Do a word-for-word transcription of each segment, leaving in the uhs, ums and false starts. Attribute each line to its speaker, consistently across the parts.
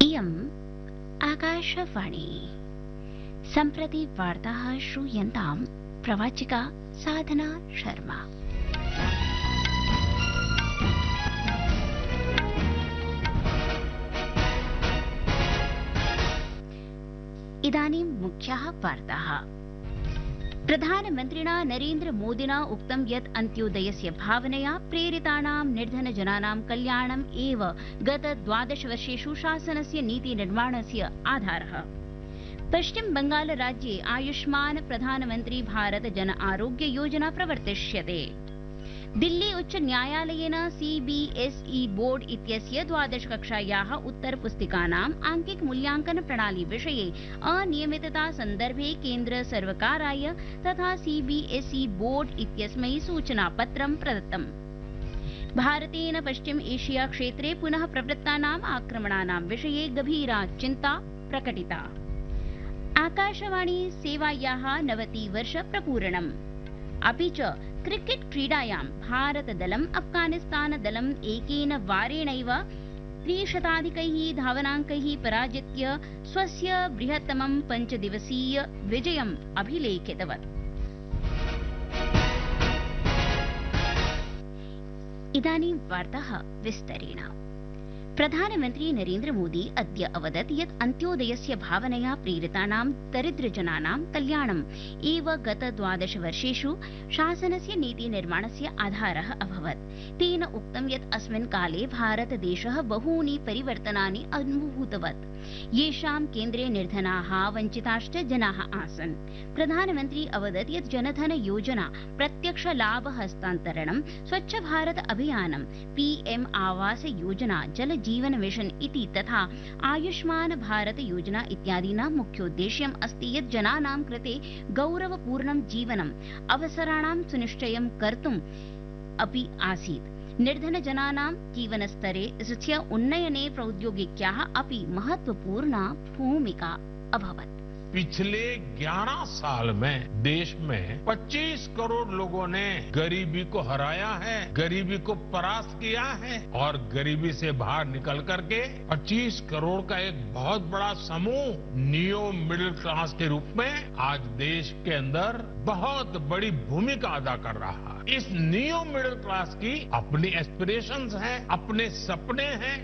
Speaker 1: इयम् आकाशवाणी। सम्प्रति वार्ताः श्रूयन्ताम् प्रवाचिका साधना शर्मा। इदानीं मुख्याः वार्ताः। प्रधानमन्त्रिणा नरेन्द्र मोदिना उक्तं यत् अन्त्योदयस्य भावनया प्रेरितानां निर्धनजनानां कल्याणम् एव गत द्वादश वर्षेषु शासनस्य नीतिनिर्माणस्य आधारः। पश्चिम बंगाल राज्ये आयुष्मान प्रधानमन्त्री भारत जन आरोग्य योजना प्रवर्तिष्यते। दिल्ली उच्च न्यायालयेन सीबीएसई बोर्ड इत्यस्य द्वादश कक्षायाः उत्तरपुस्तिकानाम् आंकिक मूल्यांकन प्रणाली विषये अनियमितता सन्दर्भे केन्द्र सर्वकाराय तथा सीबीएसई बोर्ड इत्यस्मै सूचनापत्रं प्रदत्तम्। भारतेन पश्चिम एशिया क्षेत्रे पुनः प्रवृत्तानाम् आक्रमणानां विषये गभीरा चिन्ता प्रकटिता। आकाशवाणी सेवायाः नवति वर्ष प्रपूरणम्। अपि च क्रिकेट क्रीडायां भारतदलम् अफगानिस्तानदलम् एकेन वारेणैव त्रिशताधिकैः धावनाङ्कैः पराजित्य स्वस्य बृहत्तमं पञ्चदिवसीय विजयम् अभिलेखितवत्। इदानीं वार्ताः विस्तरेण। प्रधानमन्त्री नरेन्द्र मोदी अद्य अवदत् यत् अन्त्योदयस्य भावनया प्रेरितानां दरिद्रजनानां कल्याणम् एव गत द्वादश वर्षेषु शासनस्य नीतिनिर्माणस्य आधारः अभवत्। तेन उक्तं यत् अस्मिन् काले भारतदेशः बहूनि परिवर्तनानि अनुभूतवत्, येषां केन्द्रे निर्धनाः वञ्चिताश्च जनाः आसन्। प्रधानमन्त्री अवदत् यत् जनधन योजना, प्रत्यक्ष लाभ हस्तान्तरणं, स्वच्छ भारत अभियानं, पीएम आवास योजना, जल जीवन मिशन इति तथा आयुष्मान भारत योजना इत्यादीनां मुख्योद्देश्यम् अस्ति यत् जनानां कृते गौरवपूर्णं जीवनम् अवसराणां सुनिश्चयं कर्तुम् अपि आसीत्। निर्धनजनानां जीवनस्तरे स्य उन्नयने प्रौद्योगिक्याः अपि महत्वपूर्णा भूमिका अभवत्।
Speaker 2: पिछले ग्यारह साल में देश में पच्चीस करोड़ लोगों ने गरीबी को हराया है, गरीबी को परास्त किया है और गरीबी से बाहर निकल करके पच्चीस करोड़ का एक बहुत बड़ा समूह नियो मिडिल क्लास के रूप में आज देश के अंदर बहुत बड़ी भूमिका अदा कर रहा है। इस नियो मिडिल क्लास की अपनी एस्पिरेशंस हैं, अपने सपने हैं।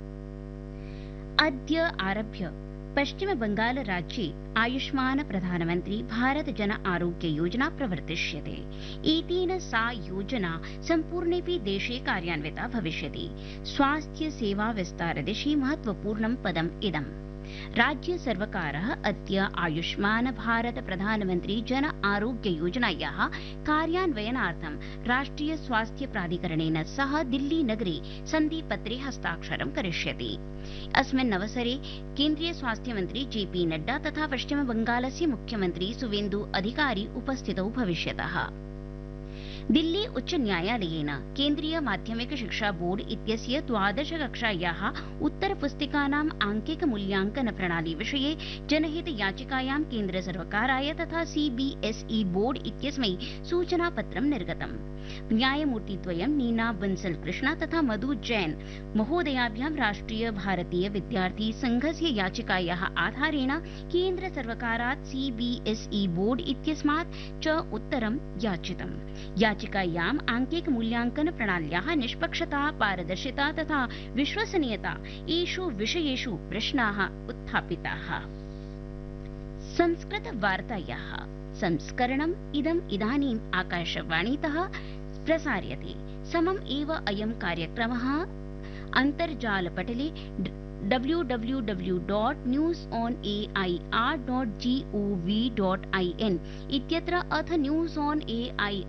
Speaker 1: अद्य आरभ्य पश्चिम बंगाल राज्ये आयुष्मान प्रधानमन्त्री भारत जन आरोग्य योजना प्रवर्तिष्यते। एतेन सा योजना सम्पूर्णेऽपि देशे कार्यान्विता भविष्यति। स्वास्थ्य सेवा विस्तार दिशि महत्वपूर्णं पदम् इदम्। राज्य सर्वकारः अद्य आयुष्मान भारत प्रधानमन्त्री जन आरोग्य योजनायाः कार्यान्वयनार्थं राष्ट्रिय स्वास्थ्य प्राधिकरणेन सह दिल्ली नगरे सन्धिपत्रे हस्ताक्षरं करिष्यति। अस्मिन् अवसरे केन्द्रीय स्वास्थ्य मन्त्री जेपी नड्डा तथा पश्चिम बंगालस्य मुख्यमन्त्री सुवेन्दु अधिकारी उपस्थितौ भविष्यतः। दिल्ली उच्च न्यायालयेन केन्द्रीय माध्यमिक शिक्षा बोर्ड इत्यस्य द्वादश कक्षायाः उत्तरपुस्तिकानाम् आंकिक मूल्यांकन प्रणाली विषये जनहित याचिकायां केन्द्र सर्वकाराय तथा सीबीएसई बोर्ड इत्यस्मै सूचनापत्रं निर्गतम्। न्यायमूर्तिद्वयं नीना बंसल कृष्णा तथा मधु जैन महोदयाभ्यां राष्ट्रिय भारतीय विद्यार्थी संघस्य याचिकायाः आधारेण केन्द्र सर्वकारात् सीबीएसई बोर्ड इत्यस्मात् च उत्तरं याचितम्। याचिकायाम् आंकिक मूल्यांकन प्रणाल्याः निष्पक्षता, पारदर्शिता तथा विश्वसनीयता एषु विषयेषु प्रश्नाः उत्थापिताः। संस्कृत वार्तायाः संस्करणम् इदम् इदानीम् आकाशवाणीतः प्रसार्यते। समम् एव अयं कार्यक्रमः अन्तर्जालपटले W W W dot news on A I R dot G O V dot I N इत्यत्र अथ न्यूज ऑन ए आई